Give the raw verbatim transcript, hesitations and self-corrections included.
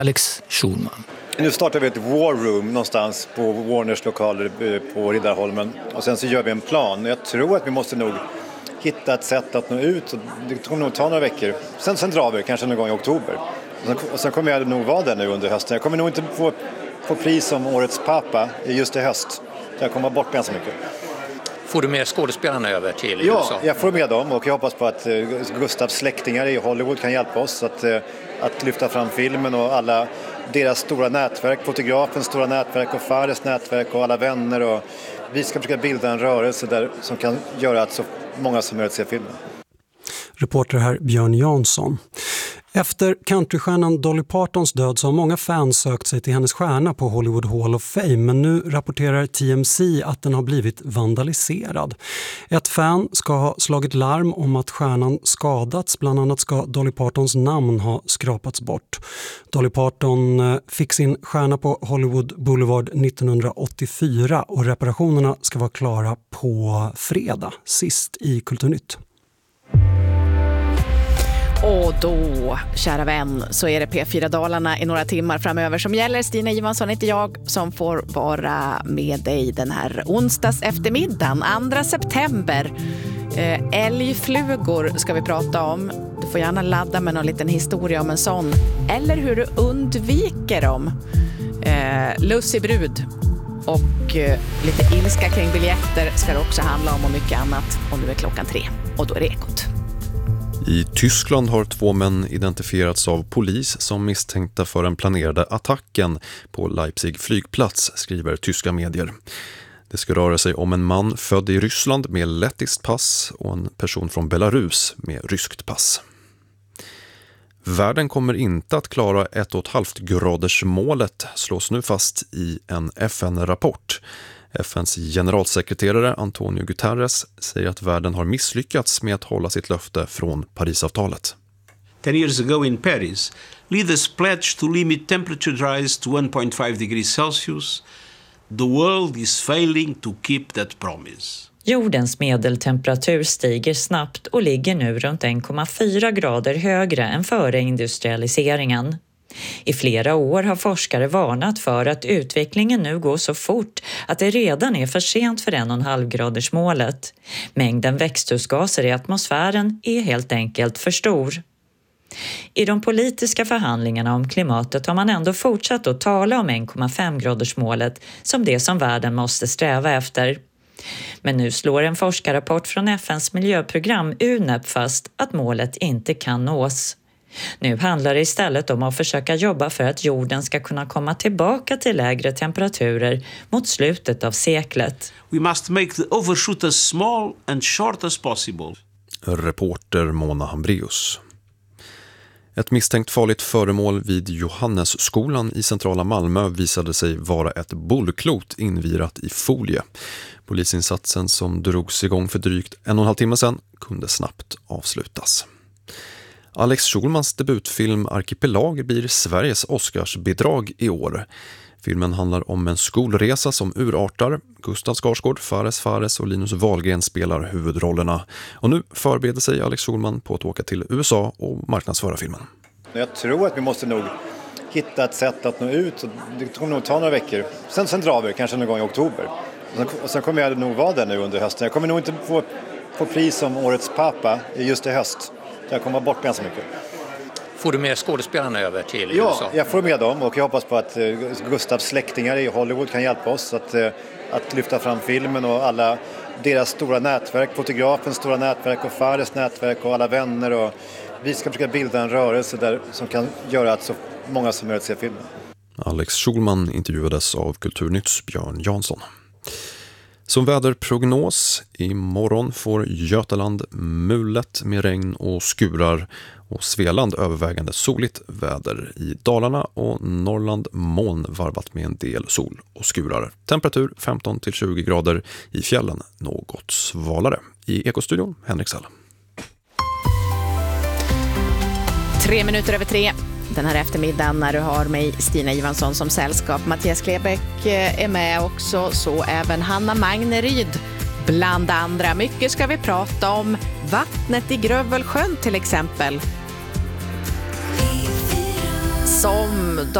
Alex Schulman. Nu startar vi ett war room någonstans på Warners lokaler på Riddarholmen. Och sen så gör vi en plan. Jag tror att vi måste nog hitta ett sätt att nå ut. Det kommer nog ta några veckor. Sen, sen drar vi, kanske någon gång i oktober. Och sen, och sen kommer jag nog vara där nu under hösten. Jag kommer nog inte få, få pris som årets pappa just i höst. Jag kommer bort ganska mycket. Får du med skådespelarna över till ja, U S A? Ja, jag får med dem och jag hoppas på att Gustavs släktingar i Hollywood kan hjälpa oss att, att lyfta fram filmen och alla deras stora nätverk, fotografens stora nätverk och Fares nätverk och alla vänner. Och vi ska försöka bilda en rörelse där som kan göra att så många som möjligt ser filmen. Reporter här Björn Jansson. Efter countrystjärnan Dolly Partons död så har många fans sökt sig till hennes stjärna på Hollywood Hall of Fame, men nu rapporterar T M C att den har blivit vandaliserad. Ett fan ska ha slagit larm om att stjärnan skadats, bland annat ska Dolly Partons namn ha skrapats bort. Dolly Parton fick sin stjärna på Hollywood Boulevard nittonhundraåttiofyra och reparationerna ska vara klara på fredag, sist i Kulturnytt. Och då, kära vän, så är det P fyra Dalarna i några timmar framöver som gäller. Stina Ivansson heter jag som får vara med dig den här onsdags eftermiddagen, andra september. Eh, älgflugor ska vi prata om. Du får gärna ladda med någon liten historia om en sån. Eller hur du undviker dem. Eh, Lustig brud och eh, lite ilska kring biljetter ska det också handla om och mycket annat. Och nu är klockan tre och då är det Ekot. I Tyskland har två män identifierats av polis som misstänkta för den planerade attacken på Leipzig flygplats, skriver tyska medier. Det ska röra sig om en man född i Ryssland med lettiskt pass och en person från Belarus med ryskt pass. Världen kommer inte att klara ett och ett halvt graders målet, slås nu fast i en F N-rapport. F N:s generalsekreterare Antonio Guterres säger att världen har misslyckats med att hålla sitt löfte från Parisavtalet. Ten years ago in Paris, leaders pledged to limit temperature rise to one point five degrees Celsius. The world is failing to keep that promise. Jordens medeltemperatur stiger snabbt och ligger nu runt en komma fyra grader högre än före industrialiseringen. I flera år har forskare varnat för att utvecklingen nu går så fort att det redan är för sent för en och en halv graders målet. Mängden växthusgaser i atmosfären är helt enkelt för stor. I de politiska förhandlingarna om klimatet har man ändå fortsatt att tala om en komma fem graders målet som det som världen måste sträva efter. Men nu slår en forskarrapport från F N:s miljöprogram U N E P fast att målet inte kan nås. Nu handlar det istället om att försöka jobba för att jorden ska kunna komma tillbaka till lägre temperaturer mot slutet av seklet. We must make the overshoot as small and short as possible. Reporter Mona Hambrius. Ett misstänkt farligt föremål vid Johannesskolan i centrala Malmö visade sig vara ett bollklot invirat i folie. Polisinsatsen som drogs igång för drygt en och en halv timme sedan kunde snabbt avslutas. Alex Schulmans debutfilm Arkipelag blir Sveriges Oscarsbidrag i år. Filmen handlar om en skolresa som urartar. Gustav Skarsgård, Fares Fares och Linus Wahlgren spelar huvudrollerna. Och nu förbereder sig Alex Schulman på att åka till U S A och marknadsföra filmen. Jag tror att vi måste nog hitta ett sätt att nå ut. Det kommer nog ta några veckor. Sen, sen drar vi, kanske någon gång i oktober. Och sen, och sen kommer jag nog vara där nu under hösten. Jag kommer nog inte få, få pris som årets pappa just i höst. Jag kommer bort ganska mycket. Får du med skådespelarna över till ja, U S A? Ja, jag får med dem och jag hoppas på att Gustavs släktingar i Hollywood kan hjälpa oss att, att lyfta fram filmen och alla deras stora nätverk, fotografens stora nätverk och Fares nätverk och alla vänner. Och vi ska försöka bilda en rörelse där som kan göra att så många som möjligt ser filmen. Alex Schulman intervjuades av Kulturnytts Björn Jansson. Som väderprognos, imorgon får Götaland mulet med regn och skurar och Svealand övervägande soligt väder. I Dalarna och Norrland moln varvat med en del sol och skurar. Temperatur femton till tjugo grader, i fjällen något svalare. I Ekostudion, Henrik Sall. Tre minuter över tre. Den här eftermiddagen när du har mig Stina Ivansson som sällskap. Mattias Klebeck är med också, så även Hanna Magneryd bland andra. Mycket ska vi prata om. Vattnet i Grövelsjön till exempel. som